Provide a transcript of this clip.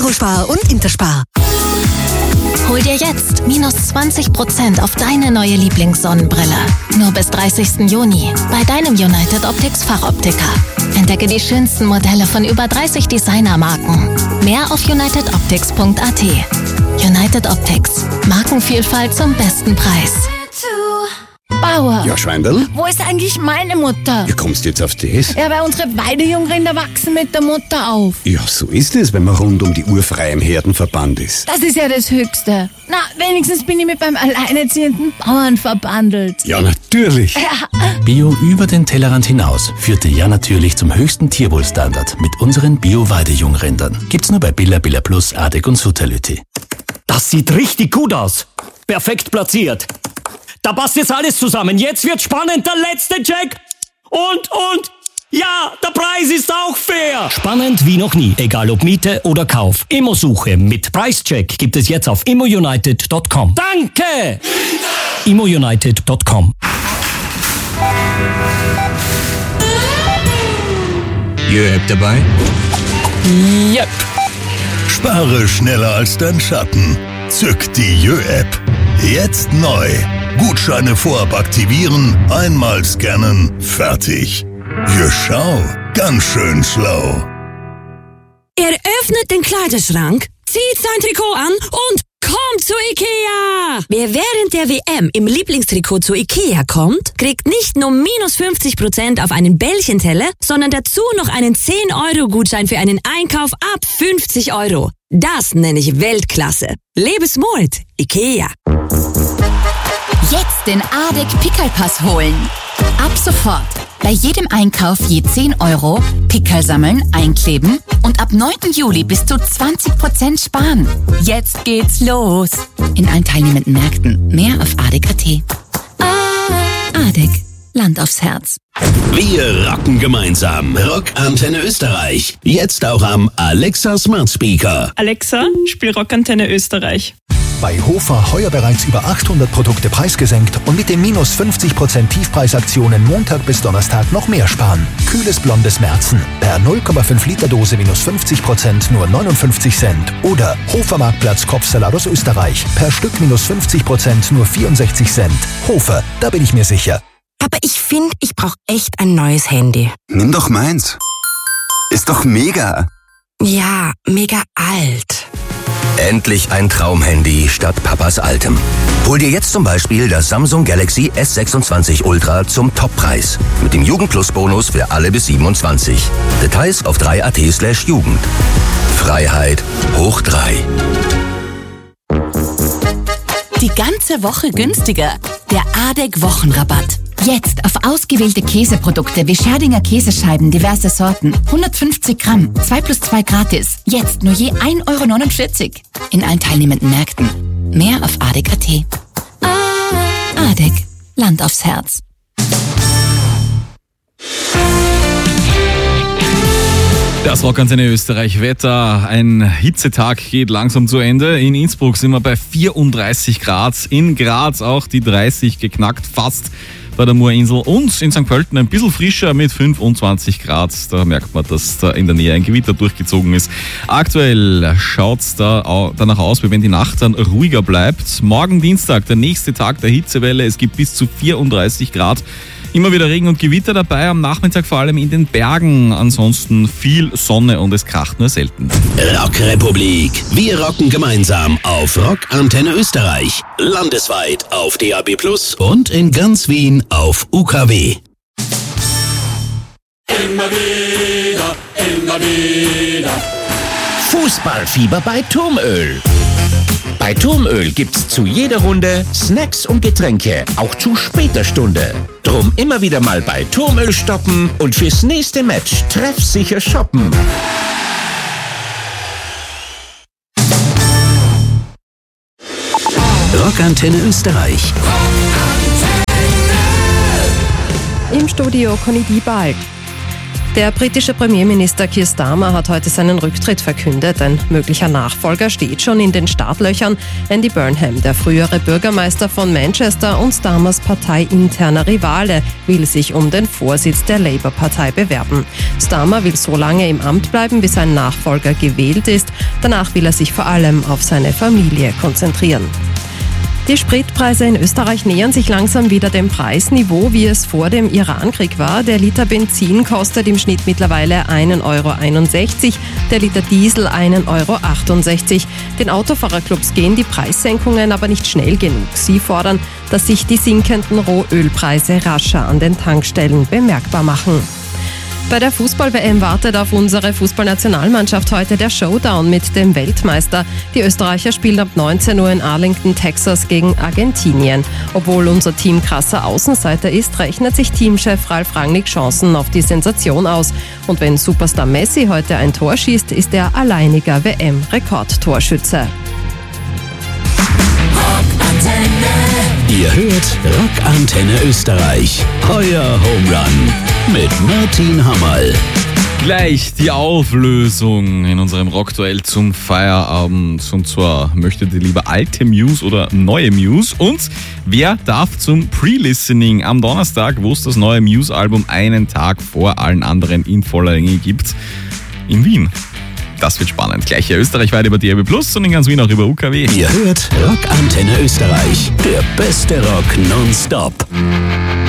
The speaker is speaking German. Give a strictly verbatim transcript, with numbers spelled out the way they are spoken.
Eurospar und Interspar. Hol dir jetzt minus zwanzig Prozent auf deine neue Lieblingssonnenbrille. Nur bis dreißigsten Juni bei deinem United Optics Fachoptiker. Entdecke die schönsten Modelle von über dreißig Designermarken. Mehr auf united optics punkt a t. United Optics. Markenvielfalt zum besten Preis. Bauer. Ja, Schweindl? Wo ist eigentlich meine Mutter? Wie kommst du jetzt auf das? Ja, weil unsere Weidejungrinder wachsen mit der Mutter auf. Ja, so ist es, wenn man rund um die Uhr frei im Herdenverband ist. Das ist ja das Höchste. Na, wenigstens bin ich mit meinem alleinerziehenden Bauern verbandelt. Ja, natürlich. Ja. Bio über den Tellerrand hinaus führte ja natürlich zum höchsten Tierwohlstandard mit unseren Bio-Weidejungrindern. Gibt's nur bei Billa, Billa Plus, Adek und Sutalüti. Das sieht richtig gut aus. Perfekt platziert. Da passt jetzt alles zusammen. Jetzt wird spannend, der letzte Check. Und, und, ja, der Preis ist auch fair. Spannend wie noch nie, egal ob Miete oder Kauf. Immosuche mit Preischeck gibt es jetzt auf immo united punkt com. Danke! immo united punkt com. Jö-App dabei? Yep. Spare schneller als dein Schatten. Zück die Jö-App. Jetzt neu. Gutscheine vorab aktivieren, einmal scannen, fertig. Jö, schau, ganz schön schlau. Er öffnet den Kleiderschrank, zieht sein Trikot an und kommt zu Ikea. Wer während der W M im Lieblingstrikot zu Ikea kommt, kriegt nicht nur minus fünfzig Prozent auf einen Bällchenteller, sondern dazu noch einen zehn Euro Gutschein für einen Einkauf ab fünfzig Euro. Das nenne ich Weltklasse. Lebensmut, Ikea. Jetzt den Adek Pickelpass holen. Ab sofort. Bei jedem Einkauf je zehn Euro, Pickel sammeln, einkleben und ab neunten Juli bis zu zwanzig Prozent sparen. Jetzt geht's los. In allen teilnehmenden Märkten. Mehr auf adek punkt a t. Adek. Land aufs Herz. Wir rocken gemeinsam. Rockantenne Österreich. Jetzt auch am Alexa Smart Speaker. Alexa, spiel Rockantenne Österreich. Bei Hofer heuer bereits über achthundert Produkte preisgesenkt und mit den minus fünfzig Prozent Tiefpreisaktionen Montag bis Donnerstag noch mehr sparen. Kühles blondes Märzen. Per null Komma fünf Liter Dose minus fünfzig Prozent nur neunundfünfzig Cent. Oder Hofer Marktplatz Kopfsalat aus Österreich. Per Stück minus fünfzig Prozent nur vierundsechzig Cent. Hofer, da bin ich mir sicher. Aber ich finde, ich brauche echt ein neues Handy. Nimm doch meins. Ist doch mega. Ja, mega alt. Endlich ein Traumhandy statt Papas altem. Hol dir jetzt zum Beispiel das Samsung Galaxy S sechsundzwanzig Ultra zum Toppreis. Mit dem Jugendplus-Bonus für alle bis siebenundzwanzig. Details auf drei Punkt a t slash Jugend. Freiheit hoch drei. Die ganze Woche günstiger. Der Adek Wochenrabatt. Jetzt auf ausgewählte Käseprodukte wie Scherdinger Käsescheiben, diverse Sorten. hundertfünfzig Gramm, zwei plus zwei gratis. Jetzt nur je ein Euro neunundvierzig. In allen teilnehmenden Märkten. Mehr auf adek punkt a t. Adek. Land aufs Herz. Das Rockantenne Österreich Wetter. Ein Hitzetag geht langsam zu Ende. In Innsbruck sind wir bei vierunddreißig Grad. In Graz auch die dreißig geknackt, fast bei der Moorinsel. Und in Sankt Pölten ein bisschen frischer mit fünfundzwanzig Grad. Da merkt man, dass da in der Nähe ein Gewitter durchgezogen ist. Aktuell schaut es da danach aus, wie wenn die Nacht dann ruhiger bleibt. Morgen Dienstag, der nächste Tag der Hitzewelle. Es gibt bis zu vierunddreißig Grad. Immer wieder Regen und Gewitter dabei, am Nachmittag vor allem in den Bergen. Ansonsten viel Sonne und es kracht nur selten. Rockrepublik. Wir rocken gemeinsam auf Rockantenne Österreich. Landesweit auf D A B Plus und in ganz Wien auf U K W. Immer wieder, immer wieder. Fußballfieber bei Turmöl. Bei Turmöl gibt's zu jeder Runde Snacks und Getränke, auch zu später Stunde. Drum immer wieder mal bei Turmöl stoppen und fürs nächste Match treffsicher shoppen. Rockantenne Österreich. Im Studio Conny Diebalg. Der britische Premierminister Keir Starmer hat heute seinen Rücktritt verkündet. Ein möglicher Nachfolger steht schon in den Startlöchern. Andy Burnham, der frühere Bürgermeister von Manchester und Starmers parteiinterner Rivale, will sich um den Vorsitz der Labour-Partei bewerben. Starmer will so lange im Amt bleiben, bis sein Nachfolger gewählt ist. Danach will er sich vor allem auf seine Familie konzentrieren. Die Spritpreise in Österreich nähern sich langsam wieder dem Preisniveau, wie es vor dem Irankrieg war. Der Liter Benzin kostet im Schnitt mittlerweile ein Euro einundsechzig, der Liter Diesel ein Euro achtundsechzig. Den Autofahrerclubs gehen die Preissenkungen aber nicht schnell genug. Sie fordern, dass sich die sinkenden Rohölpreise rascher an den Tankstellen bemerkbar machen. Bei der Fußball-W M wartet auf unsere Fußballnationalmannschaft heute der Showdown mit dem Weltmeister. Die Österreicher spielen ab neunzehn Uhr in Arlington, Texas gegen Argentinien. Obwohl unser Team krasser Außenseiter ist, rechnet sich Teamchef Ralf Rangnick Chancen auf die Sensation aus. Und wenn Superstar Messi heute ein Tor schießt, ist er alleiniger W M-Rekordtorschütze. Ihr hört Rockantenne Österreich. Euer Home Run mit Martin Hammerl. Gleich die Auflösung in unserem Rockduell zum Feierabend. Und zwar möchtet ihr lieber alte Muse oder neue Muse? Und wer darf zum Pre-Listening am Donnerstag, wo es das neue Muse-Album einen Tag vor allen anderen in voller Länge gibt, in Wien? Das wird spannend. Gleich hier österreichweit über D A B Plus und in ganz Wien auch über U K W. Ihr hört Rockantenne Österreich. Der beste Rock nonstop.